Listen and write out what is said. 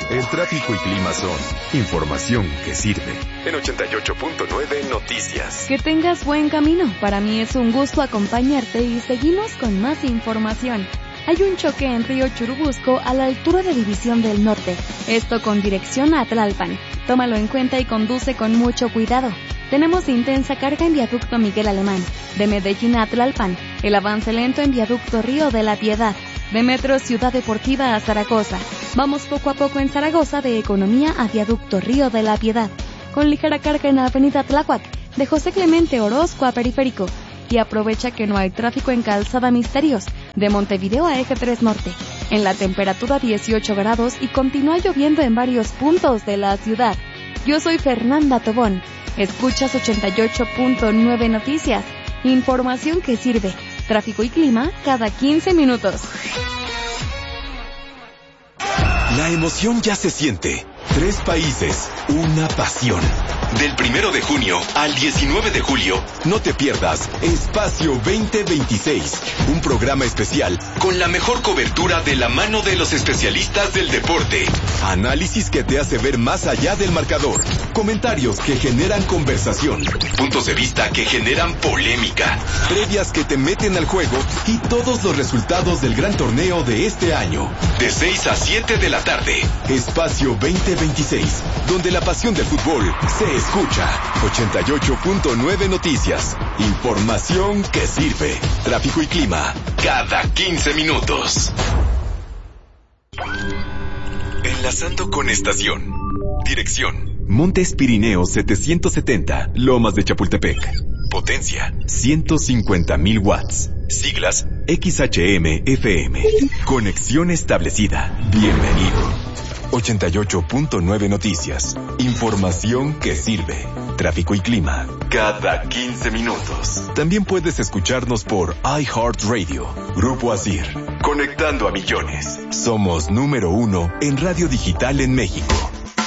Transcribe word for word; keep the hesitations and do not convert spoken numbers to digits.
El tráfico y clima son información que sirve. En ochenta y ocho punto nueve Noticias. Que tengas buen camino. Para mí es un gusto acompañarte y seguimos con más información. Hay un choque en Río Churubusco a la altura de División del Norte. Esto con dirección a Tlalpan. Tómalo en cuenta y conduce con mucho cuidado. Tenemos intensa carga en viaducto Miguel Alemán. De Medellín a Tlalpan. El avance lento en viaducto Río de la Piedad. De Metro Ciudad Deportiva a Zaragoza. Vamos poco a poco en Zaragoza de Economía a viaducto Río de la Piedad. Con ligera carga en la avenida Tláhuac. De José Clemente Orozco a Periférico. Y aprovecha que no hay tráfico en Calzada Misterios. De Montevideo a Eje tres Norte. En la temperatura dieciocho grados y continúa lloviendo en varios puntos de la ciudad. Yo soy Fernanda Tobón. Escuchas ochenta y ocho punto nueve Noticias. Información que sirve. Tráfico y clima cada quince minutos. La emoción ya se siente. Tres países, una pasión. Del primero de junio al diecinueve de julio, no te pierdas Espacio veinte veintiséis, un programa especial con la mejor cobertura de la mano de los especialistas del deporte. Análisis que te hace ver más allá del marcador. Comentarios que generan conversación. Puntos de vista que generan polémica. Previas que te meten al juego y todos los resultados del gran torneo de este año. De seis a siete de la tarde. Espacio veinte veintiséis, donde la pasión del fútbol se escucha. ochenta y ocho punto nueve Noticias. Información que sirve. Tráfico y clima cada quince minutos. Enlazando con estación. Dirección: Montes Pirineos setecientos setenta, Lomas de Chapultepec. Potencia: ciento cincuenta mil watts. Siglas: X H M F M. Conexión establecida. Bienvenido. ochenta y ocho punto nueve Noticias. Información que sirve. Tráfico y clima cada quince minutos. También puedes escucharnos por iHeartRadio. Grupo Asir. Conectando a millones. Somos número uno en radio digital en México.